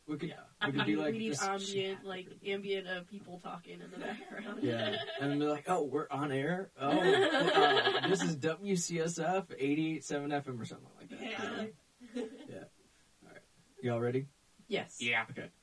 We could do like we need this ambient people talking in the background. Yeah, and then be like, oh, we're on air. Oh, this is WCSF 88.7 FM or something like that. Yeah. All right. Y'all ready? Yes. Yeah. Okay.